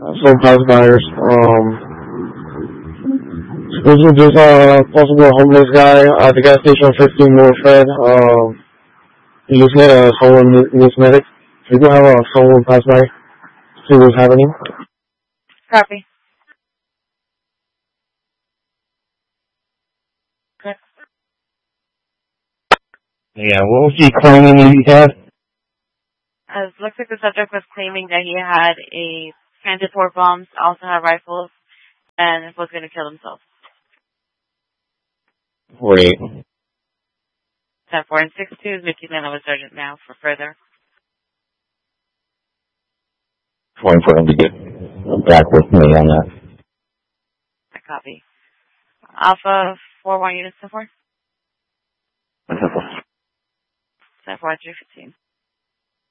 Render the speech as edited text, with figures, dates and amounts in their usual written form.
some house buyers. This is just possible homeless guy at the gas station on 15 North Fed. He just hit a homeless medic. We do have someone pass by, see what's happening. Copy. Okay. Yeah, what was he claiming he had? It looks like the subject was claiming that he had a transport bombs, also had rifles, and was going to kill himself. Wait. 10-4 and 6-2 is Mickey Leno with Sergeant now for further. Waiting for him to get back with me on that. I copy. Alpha 4-1 units 10-4. 10-4 315.